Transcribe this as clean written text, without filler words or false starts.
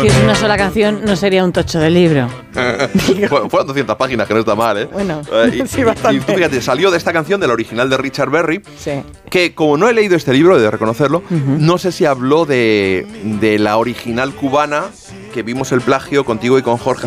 Si es una sola canción, no sería un tocho de libro. Fueron 200 páginas, que no está mal, ¿eh? Bueno, sí, bastante. Y tú fíjate, salió de esta canción, del original de Richard Berry, sí. Que como no he leído este libro, he de reconocerlo, no sé si habló de la original cubana, que vimos el plagio contigo y con Jorge